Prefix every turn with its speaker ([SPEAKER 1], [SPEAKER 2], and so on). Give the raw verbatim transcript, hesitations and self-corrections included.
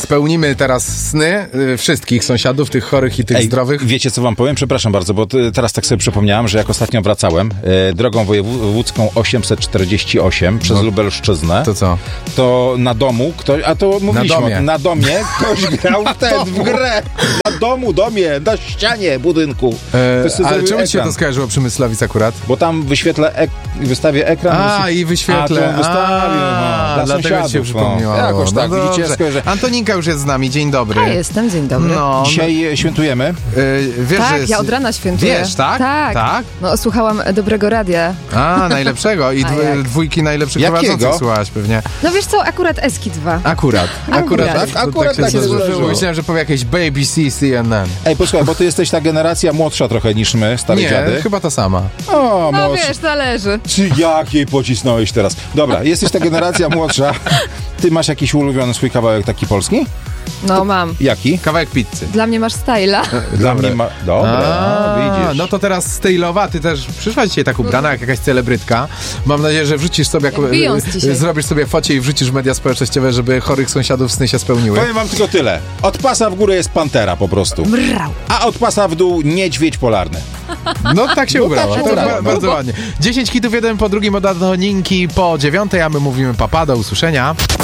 [SPEAKER 1] spełnimy teraz sny y, wszystkich sąsiadów, tych chorych i tych
[SPEAKER 2] Ej,
[SPEAKER 1] zdrowych.
[SPEAKER 2] Wiecie, co wam powiem? Przepraszam bardzo, bo ty, teraz tak sobie przypomniałem, że jak ostatnio wracałem e, drogą wojewódzką osiemset czterdzieści osiem przez
[SPEAKER 1] No.
[SPEAKER 2] Lubelszczyznę,
[SPEAKER 1] To co?
[SPEAKER 2] to na domu ktoś, a to mówiliśmy,
[SPEAKER 1] Na domie.
[SPEAKER 2] o- na domie ktoś grał w ten, w grę. Na domu, domie, na ścianie budynku.
[SPEAKER 1] E,
[SPEAKER 2] Ktoś sobie
[SPEAKER 1] ale
[SPEAKER 2] zrobił
[SPEAKER 1] czemu ci się
[SPEAKER 2] ekran.
[SPEAKER 1] to skojarzyło przy Myslowic akurat?
[SPEAKER 2] Bo tam wyświetlę, ek, wystawię ekran.
[SPEAKER 1] A, i wyświetlę.
[SPEAKER 2] A, to wystawię,
[SPEAKER 1] A,
[SPEAKER 2] no, dla
[SPEAKER 1] dlatego ci się
[SPEAKER 2] sąsiadów,
[SPEAKER 1] przypomniało.
[SPEAKER 2] no. Jakoś tak,
[SPEAKER 1] No
[SPEAKER 2] widzicie,
[SPEAKER 1] dobrze.
[SPEAKER 2] skojarzę.
[SPEAKER 1] Antoninka już jest z nami, dzień dobry.
[SPEAKER 3] Ja jestem, dzień dobry.
[SPEAKER 1] No,
[SPEAKER 2] Dzisiaj e, świętujemy.
[SPEAKER 1] y, wiesz, że
[SPEAKER 3] Tak,
[SPEAKER 1] jest...
[SPEAKER 3] ja od rana świętuję.
[SPEAKER 1] Wiesz, tak?
[SPEAKER 3] Tak.
[SPEAKER 1] Tak?
[SPEAKER 3] No, słuchałam dobrego radia.
[SPEAKER 1] A, najlepszego. I
[SPEAKER 3] A
[SPEAKER 1] dwu,
[SPEAKER 3] jak?
[SPEAKER 1] dwójki najlepszych
[SPEAKER 2] Jakiego?
[SPEAKER 1] prowadzących słuchałaś pewnie.
[SPEAKER 3] No wiesz co, akurat Eski dwa.
[SPEAKER 1] Akurat.
[SPEAKER 3] Akurat.
[SPEAKER 1] tak,
[SPEAKER 2] Tak, akurat
[SPEAKER 1] się
[SPEAKER 2] tak się
[SPEAKER 1] zdarzyło.
[SPEAKER 2] zdarzyło.
[SPEAKER 1] Myślałem, że powie jakieś B B C, C N N.
[SPEAKER 2] Ej, posłuchaj, bo ty jesteś ta generacja młodsza trochę niż my, stare
[SPEAKER 1] Nie,
[SPEAKER 2] dziady.
[SPEAKER 1] chyba ta sama.
[SPEAKER 2] O,
[SPEAKER 3] No
[SPEAKER 2] młodszy.
[SPEAKER 3] wiesz, zależy.
[SPEAKER 2] Czy jak jej pocisnąłeś teraz? Dobra, jesteś ta generacja młodsza. Ty masz jakiś ulubiony swój kawałek taki polski?
[SPEAKER 3] No mam.
[SPEAKER 2] Jaki?
[SPEAKER 1] Kawałek pizzy.
[SPEAKER 3] Dla mnie masz styla.
[SPEAKER 2] Dla mnie ma... Dobra,
[SPEAKER 1] A,
[SPEAKER 2] no, widzisz.
[SPEAKER 1] no to teraz stylowa, ty też przyszłaś dzisiaj tak ubrana jak jakaś celebrytka. Mam nadzieję, że wrzucisz sobie,
[SPEAKER 3] Jak Beyoncé dzisiaj.
[SPEAKER 1] zrobisz sobie focie i wrzucisz w media społecznościowe, żeby chorych sąsiadów sny się spełniły.
[SPEAKER 2] Powiem wam tylko tyle. Od pasa w górę jest pantera po prostu.
[SPEAKER 3] Brał.
[SPEAKER 2] A od pasa w dół niedźwiedź polarny.
[SPEAKER 1] No tak się
[SPEAKER 2] No
[SPEAKER 1] ubrała,
[SPEAKER 2] tak się
[SPEAKER 1] to
[SPEAKER 2] ubrała,
[SPEAKER 1] ba-
[SPEAKER 2] no.
[SPEAKER 1] bardzo ładnie. dziesięć hitów jeden po drugim od Antoninki po dziewiątej, a my mówimy papa, do usłyszenia.